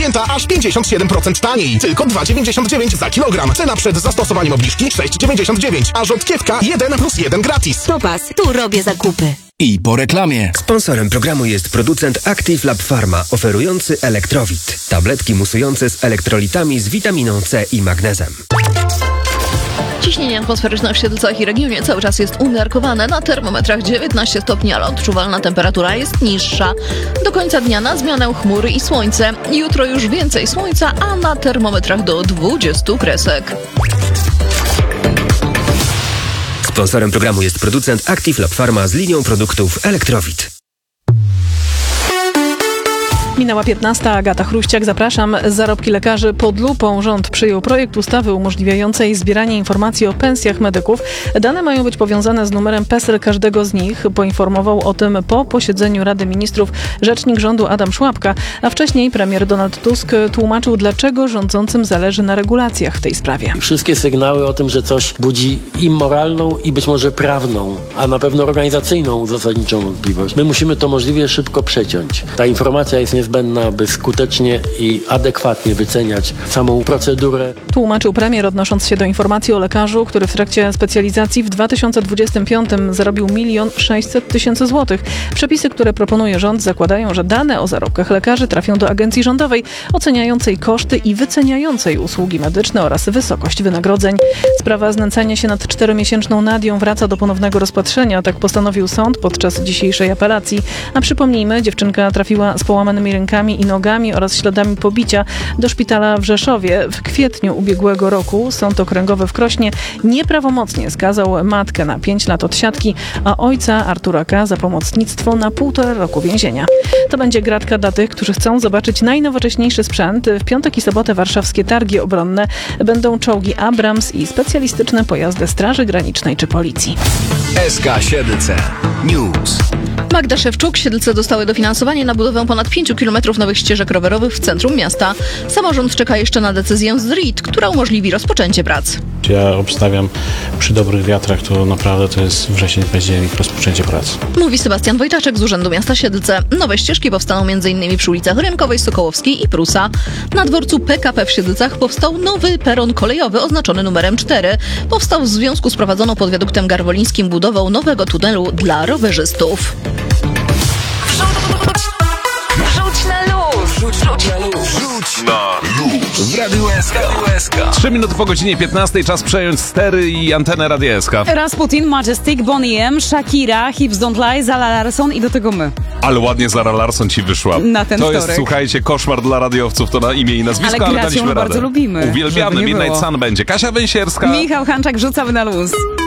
Pięta aż 57% taniej. Tylko 2,99 za kilogram. Cena przed zastosowaniem obniżki 6,99. A rzodkiewka 1+1 gratis. Popas, tu robię zakupy. I po reklamie. Sponsorem programu jest producent Active Lab Pharma, oferujący Elektrowit. Tabletki musujące z elektrolitami z witaminą C i magnezem. Ciśnienie atmosferyczne w Siedlcach i regionie cały czas jest umiarkowane. Na termometrach 19 stopni, ale odczuwalna temperatura jest niższa. Do końca dnia na zmianę chmury i słońce. Jutro już więcej słońca, a na termometrach do 20 kresek. Sponsorem programu jest producent Active Lab Pharma z linią produktów Elektrowit. Minęła 15. Agata Chruściak. Zapraszam. Zarobki lekarzy pod lupą. Rząd przyjął projekt ustawy umożliwiającej zbieranie informacji o pensjach medyków. Dane mają być powiązane z numerem PESEL każdego z nich. Poinformował o tym po posiedzeniu Rady Ministrów rzecznik rządu Adam Szłapka, a wcześniej premier Donald Tusk tłumaczył, dlaczego rządzącym zależy na regulacjach w tej sprawie. Wszystkie sygnały o tym, że coś budzi i moralną, i być może prawną, a na pewno organizacyjną zasadniczą wątpliwość. My musimy to możliwie szybko przeciąć. Ta informacja jest niezbędna, by skutecznie i adekwatnie wyceniać samą procedurę. Tłumaczył premier, odnosząc się do informacji o lekarzu, który w trakcie specjalizacji w 2025 zarobił 1 600 000 złotych. Przepisy, które proponuje rząd, zakładają, że dane o zarobkach lekarzy trafią do agencji rządowej oceniającej koszty i wyceniającej usługi medyczne oraz wysokość wynagrodzeń. Sprawa znęcania się nad 4-miesięczną Nadią wraca do ponownego rozpatrzenia. Tak postanowił sąd podczas dzisiejszej apelacji. A przypomnijmy, dziewczynka trafiła z połamanymi rękami i nogami oraz śladami pobicia do szpitala w Rzeszowie. W kwietniu ubiegłego roku Sąd Okręgowy w Krośnie nieprawomocnie skazał matkę na 5 lat odsiadki, a ojca Artura K. za pomocnictwo na 1,5 roku więzienia. To będzie gratka dla tych, którzy chcą zobaczyć najnowocześniejszy sprzęt. W piątek i sobotę warszawskie targi obronne będą czołgi Abrams i specjalistyczne pojazdy Straży Granicznej czy Policji. SK Siedlce News. Magda Szewczuk. Siedlce dostały dofinansowanie na budowę ponad 5 km nowych ścieżek rowerowych w centrum miasta. Samorząd czeka jeszcze na decyzję z RIT, która umożliwi rozpoczęcie prac. Ja obstawiam, przy dobrych wiatrach to naprawdę to jest wrzesień, październik, rozpoczęcie prac. Mówi Sebastian Wojtaczek z Urzędu Miasta Siedlce. Nowe ścieżki powstaną m.in. przy ulicach Rynkowej, Sokołowskiej i Prusa. Na dworcu PKP w Siedlcach powstał nowy peron kolejowy oznaczony numerem 4. Powstał w związku z prowadzoną pod wiaduktem garwolińskim budową nowego tunelu dla rowerzystów. Wrzuć na luz! Rzuć na luz. W Radiu SK. 3 minuty po godzinie 15, czas przejąć stery i antenę Radia SK. Rasputin, Majestic, Bonnie M, Shakira, Hips Don't Lie, Zara Larsson i do tego my. Ale ładnie Zara Larsson ci wyszła. Na ten to wtorek. jest, słuchajcie, koszmar dla radiowców, to na imię i nazwisko, ale grać ją daliśmy radę. bardzo lubimy. Uwielbiamy. Żeby nie Midnight było. Sun będzie. Kasia Węsierska. Michał Hanczak, rzucamy na luz.